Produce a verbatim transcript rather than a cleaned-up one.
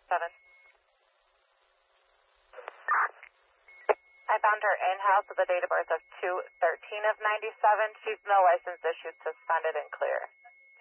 seven. I found her in-house with a date of birth of two thirteen of ninety-seven. She's no license issued, suspended, and clear.